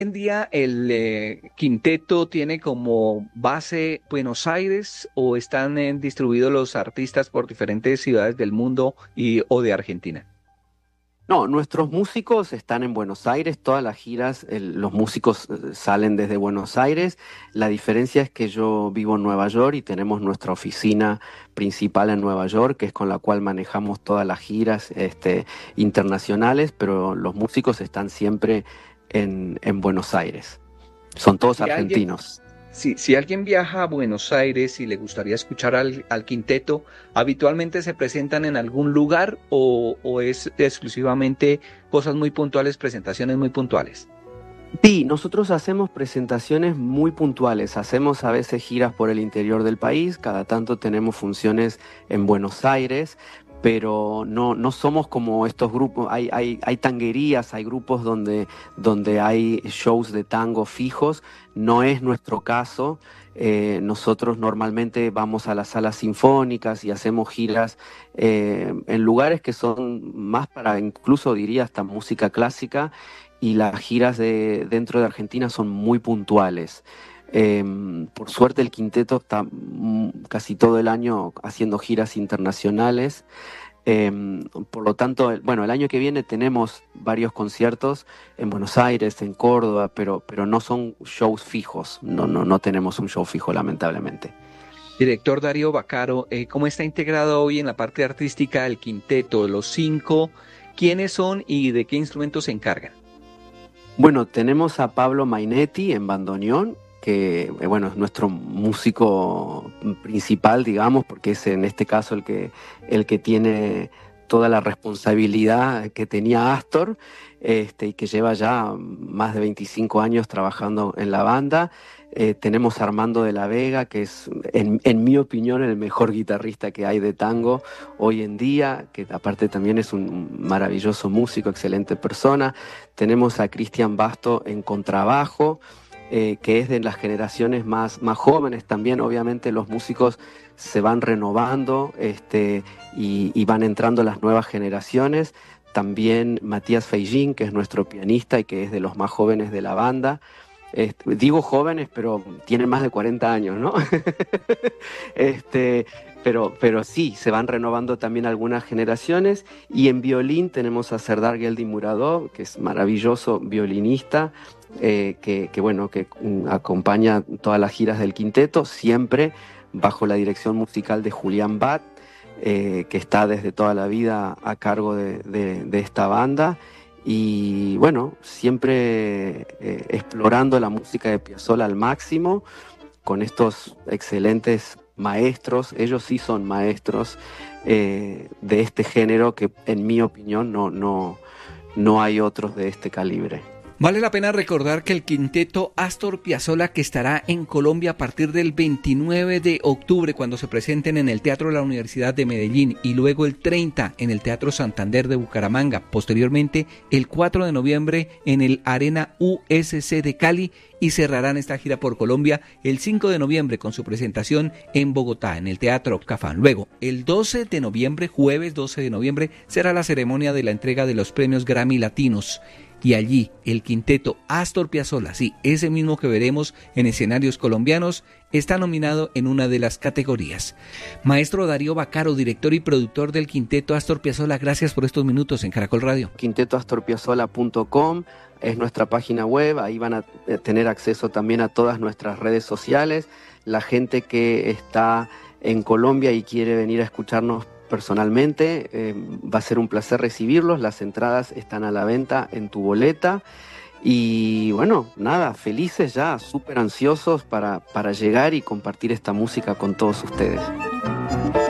En día el quinteto tiene como base Buenos Aires o están distribuidos los artistas por diferentes ciudades del mundo y o de Argentina. No, nuestros músicos están en Buenos Aires, todas las giras, los músicos salen desde Buenos Aires. La diferencia es que yo vivo en Nueva York y tenemos nuestra oficina principal en Nueva York, que es con la cual manejamos todas las giras internacionales, pero los músicos están siempre en Buenos Aires. Son todos Si alguien, argentinos. si alguien viaja a Buenos Aires y le gustaría escuchar al quinteto, ¿habitualmente se presentan en algún lugar o es exclusivamente cosas muy puntuales, presentaciones muy puntuales? Sí, nosotros hacemos presentaciones muy puntuales, hacemos a veces giras por el interior del país, cada tanto tenemos funciones en Buenos Aires, pero no somos como estos grupos, hay tanguerías, hay grupos donde hay shows de tango fijos, no es nuestro caso. Nosotros normalmente vamos a las salas sinfónicas y hacemos giras en lugares que son más para, incluso diría, hasta música clásica, y las giras dentro de Argentina son muy puntuales. Por suerte el quinteto está casi todo el año haciendo giras internacionales. Por lo tanto, bueno, el año que viene tenemos varios conciertos en Buenos Aires, en Córdoba, pero no son shows fijos. No tenemos un show fijo, lamentablemente. Director Darío Bacaro, ¿cómo está integrado hoy en la parte artística el quinteto, los cinco? ¿Quiénes son y de qué instrumentos se encargan? Bueno, tenemos a Pablo Mainetti en bandoneón, que bueno, es nuestro músico principal, digamos, porque es en este caso el que tiene toda la responsabilidad que tenía Astor, y que lleva ya más de 25 años trabajando en la banda. Tenemos a Armando de la Vega, que es, en mi opinión, el mejor guitarrista que hay de tango hoy en día, que aparte también es un maravilloso músico, excelente persona. Tenemos a Cristian Basto en contrabajo, que es de las generaciones más jóvenes también. Obviamente los músicos se van renovando, y van entrando las nuevas generaciones. También Matías Feijin, que es nuestro pianista y que es de los más jóvenes de la banda. Digo jóvenes, pero tienen más de 40 años, ¿no? este, pero sí, se van renovando también algunas generaciones. Y en violín tenemos a Serdar Geldi Muradov, que es maravilloso violinista, bueno, que acompaña todas las giras del quinteto, siempre bajo la dirección musical de Julián Bat, que está desde toda la vida a cargo de esta banda. Y bueno, siempre explorando la música de Piazzolla al máximo, con estos excelentes maestros. Ellos sí son maestros de este género, que en mi opinión no hay otros de este calibre. Vale la pena recordar que el quinteto Astor Piazzolla, que estará en Colombia a partir del 29 de octubre cuando se presenten en el Teatro de la Universidad de Medellín y luego el 30 en el Teatro Santander de Bucaramanga, posteriormente el 4 de noviembre en el Arena USC de Cali y cerrarán esta gira por Colombia el 5 de noviembre con su presentación en Bogotá en el Teatro Cafán. Luego, el 12 de noviembre, jueves 12 de noviembre, será la ceremonia de la entrega de los premios Grammy Latinos. Y allí el quinteto Astor Piazzolla, sí, ese mismo que veremos en escenarios colombianos, está nominado en una de las categorías. Maestro Darío Bacaro, director y productor del quinteto Astor Piazzolla, gracias por estos minutos en Caracol Radio. quintetoastorpiazzolla.com es nuestra página web, ahí van a tener acceso también a todas nuestras redes sociales. La gente que está en Colombia y quiere venir a escucharnos personalmente, va a ser un placer recibirlos. Las entradas están a la venta en tu boleta. Y bueno, nada, felices ya, súper ansiosos para llegar y compartir esta música con todos ustedes.